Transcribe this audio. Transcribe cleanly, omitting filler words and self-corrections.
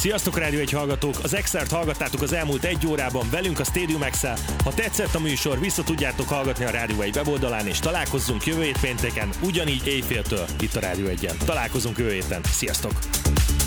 Sziasztok Rádió 1 hallgatók! Az Extert hallgattátok az elmúlt 1 órában velünk a Stadium X-el. Ha tetszett a műsor, vissza tudjátok hallgatni a Rádió 1 weboldalán, és találkozzunk jövő hét pénteken, ugyanígy éjféltől itt a Rádió 1-en. Találkozunk jövő héten. Sziasztok!